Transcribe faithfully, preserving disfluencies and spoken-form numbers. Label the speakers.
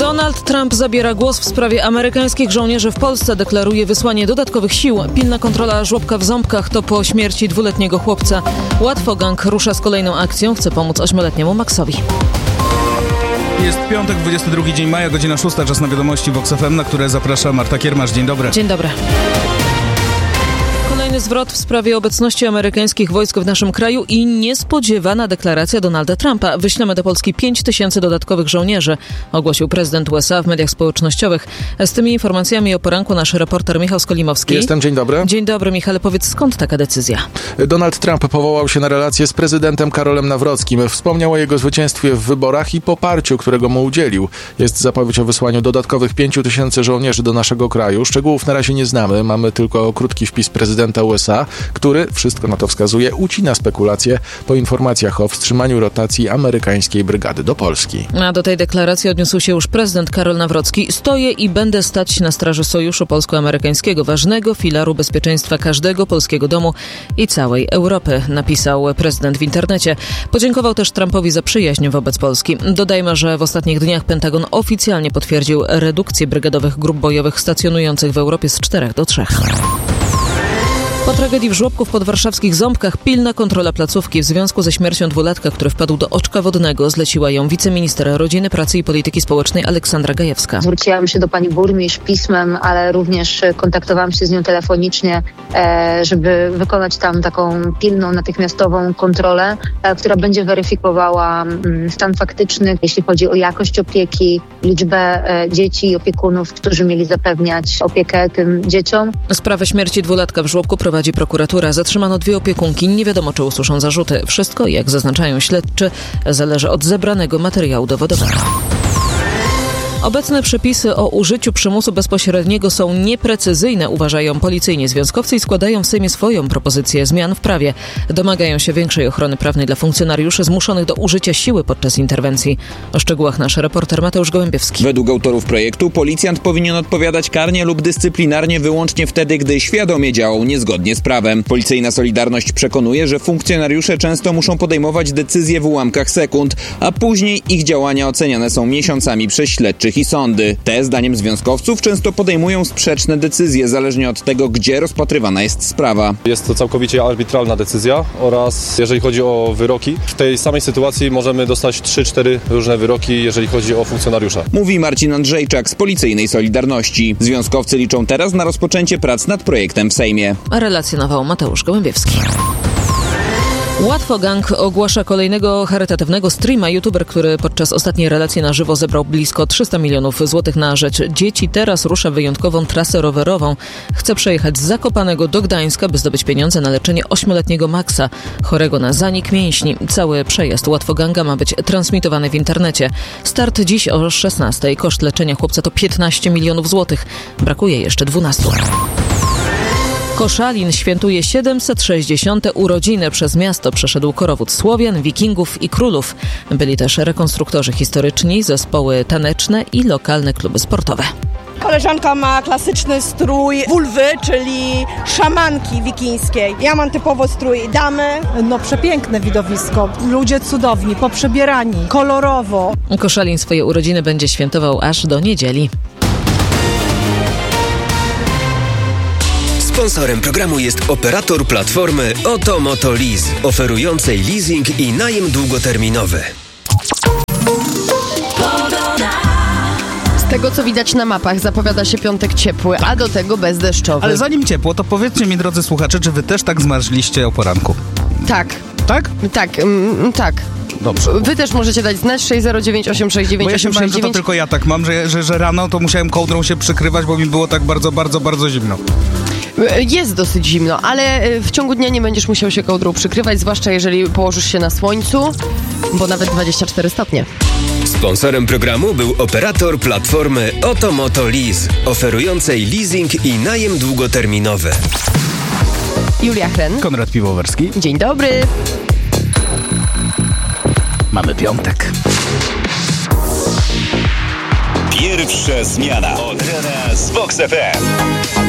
Speaker 1: Donald Trump zabiera głos w sprawie amerykańskich żołnierzy w Polsce. Deklaruje wysłanie dodatkowych sił. Pilna kontrola żłobka w Ząbkach to po śmierci dwuletniego chłopca. Łatwogang rusza z kolejną akcją. Chce pomóc ośmioletniemu Maxowi.
Speaker 2: Jest piątek, dwudziesty drugi dzień maja, godzina szósta, czas na wiadomości Vox F M, na które zaprasza Marta Kiermasz. Dzień dobry.
Speaker 1: Dzień dobry. Kolejny zwrot w sprawie obecności amerykańskich wojsk w naszym kraju i niespodziewana deklaracja Donalda Trumpa. Wyślemy do Polski pięć tysięcy dodatkowych żołnierzy, ogłosił prezydent U S A w mediach społecznościowych. Z tymi informacjami o poranku nasz reporter Michał Skolimowski.
Speaker 3: Jestem, dzień dobry.
Speaker 1: Dzień dobry, Michale. Powiedz, skąd taka decyzja?
Speaker 3: Donald Trump powołał się na relację z prezydentem Karolem Nawrockim. Wspomniał o jego zwycięstwie w wyborach i poparciu, którego mu udzielił. Jest zapowiedź o wysłaniu dodatkowych pięciu tysięcy żołnierzy do naszego kraju. Szczegółów na razie nie znamy. Mamy tylko krótki wpis prezydenta U S A, który, wszystko na to wskazuje, ucina spekulacje po informacjach o wstrzymaniu rotacji amerykańskiej brygady do Polski.
Speaker 1: A do tej deklaracji odniósł się już prezydent Karol Nawrocki. Stoję i będę stać na straży sojuszu polsko-amerykańskiego, ważnego filaru bezpieczeństwa każdego polskiego domu i całej Europy, napisał prezydent w internecie. Podziękował też Trumpowi za przyjaźń wobec Polski. Dodajmy, że w ostatnich dniach Pentagon oficjalnie potwierdził redukcję brygadowych grup bojowych stacjonujących w Europie z czterech do trzech. Po tragedii w żłobku w podwarszawskich Ząbkach pilna kontrola placówki. W związku ze śmiercią dwulatka, który wpadł do oczka wodnego, zleciła ją wiceminister Rodziny, Pracy i Polityki Społecznej Aleksandra Gajewska.
Speaker 4: Zwróciłam się do pani burmistrz pismem, ale również kontaktowałam się z nią telefonicznie, żeby wykonać tam taką pilną, natychmiastową kontrolę, która będzie weryfikowała stan faktyczny, jeśli chodzi o jakość opieki, liczbę dzieci i opiekunów, którzy mieli zapewniać opiekę tym dzieciom.
Speaker 1: Sprawę śmierci dwulatka w żłobku prowadzi prokuratura. Zatrzymano dwie opiekunki. Nie wiadomo, czy usłyszą zarzuty. Wszystko, jak zaznaczają śledczy, zależy od zebranego materiału dowodowego. Obecne przepisy o użyciu przymusu bezpośredniego są nieprecyzyjne, uważają policyjni związkowcy i składają w Sejmie swoją propozycję zmian w prawie. Domagają się większej ochrony prawnej dla funkcjonariuszy zmuszonych do użycia siły podczas interwencji. O szczegółach nasz reporter Mateusz Gołębiewski.
Speaker 5: Według autorów projektu policjant powinien odpowiadać karnie lub dyscyplinarnie wyłącznie wtedy, gdy świadomie działał niezgodnie z prawem. Policyjna Solidarność przekonuje, że funkcjonariusze często muszą podejmować decyzje w ułamkach sekund, a później ich działania oceniane są miesiącami przez śledczych i sądy. Te, zdaniem związkowców, często podejmują sprzeczne decyzje, zależnie od tego, gdzie rozpatrywana jest sprawa.
Speaker 6: Jest to całkowicie arbitralna decyzja oraz jeżeli chodzi o wyroki, w tej samej sytuacji możemy dostać trzy cztery różne wyroki, jeżeli chodzi o funkcjonariusza.
Speaker 5: Mówi Marcin Andrzejczak z Policyjnej Solidarności. Związkowcy liczą teraz na rozpoczęcie prac nad projektem w Sejmie.
Speaker 1: Relacjonował Mateusz Gołębiewski. Łatwogang ogłasza kolejnego charytatywnego streama. YouTuber, który podczas ostatniej relacji na żywo zebrał blisko trzysta milionów złotych na rzecz dzieci, teraz rusza wyjątkową trasę rowerową. Chce przejechać z Zakopanego do Gdańska, by zdobyć pieniądze na leczenie ośmioletniego Maxa, chorego na zanik mięśni. Cały przejazd Łatwoganga ma być transmitowany w internecie. Start dziś o szesnastej. Koszt leczenia chłopca to piętnaście milionów złotych. Brakuje jeszcze dwunastu. Koszalin świętuje siedemset sześćdziesiąte urodziny. Przez miasto przeszedł korowód Słowian, Wikingów i Królów. Byli też rekonstruktorzy historyczni, zespoły taneczne i lokalne kluby sportowe.
Speaker 7: Koleżanka ma klasyczny strój wulwy, czyli szamanki wikińskiej. Ja mam typowo strój damy.
Speaker 8: No przepiękne widowisko. Ludzie cudowni, poprzebierani, kolorowo.
Speaker 1: Koszalin swoje urodziny będzie świętował aż do niedzieli.
Speaker 9: Sponsorem programu jest operator platformy Oto Moto Lease, oferującej leasing i najem długoterminowy.
Speaker 10: Z tego, co widać na mapach, zapowiada się piątek ciepły, a do tego bezdeszczowy.
Speaker 2: Ale zanim ciepło, to powiedzcie mi, drodzy słuchacze, czy wy też tak zmarzliście o poranku?
Speaker 10: Tak.
Speaker 2: Tak?
Speaker 10: Tak, mm, tak.
Speaker 2: Dobrze.
Speaker 10: Wy też możecie dać znać sześć zero dziewięć osiem sześć dziewięć osiem sześć dziewięć.
Speaker 2: Bo ja się bałem, że to tylko ja tak mam, że, że, że rano to musiałem kołdrą się przykrywać, bo mi było tak bardzo, bardzo, bardzo zimno.
Speaker 10: Jest dosyć zimno, ale w ciągu dnia nie będziesz musiał się kołdrą przykrywać, zwłaszcza jeżeli położysz się na słońcu, bo nawet dwadzieścia cztery stopnie.
Speaker 9: Sponsorem programu był operator platformy Oto Moto Lease, oferującej leasing i najem długoterminowy.
Speaker 10: Julia Chren.
Speaker 2: Konrad Piwowarski.
Speaker 10: Dzień dobry.
Speaker 2: Mamy piątek.
Speaker 11: Pierwsza zmiana od rana z Vox F M.